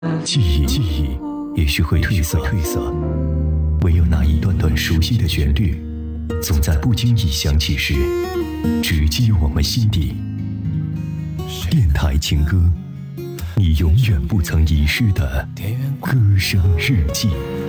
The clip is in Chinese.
记忆也许会褪色，唯有那一段段熟悉的旋律，总在不经意响起时，直击我们心底。电台情歌，你永远不曾遗失的歌声日记。